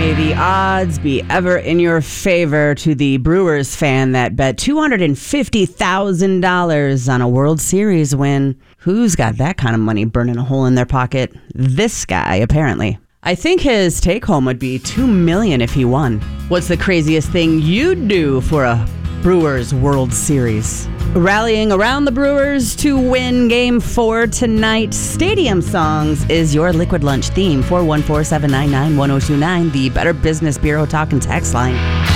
May the odds be ever in your favor to the Brewers fan that bet $250,000 on a World Series win. Who's got that kind of money burning a hole in their pocket? This guy, apparently. I think his take-home would be $2 million if he won. What's the craziest thing you'd do for a Brewers World Series? Rallying around the Brewers to win Game 4 tonight. Stadium Songs is your Liquid Lunch theme. 414-799-1029, the Better Business Bureau talk and text line.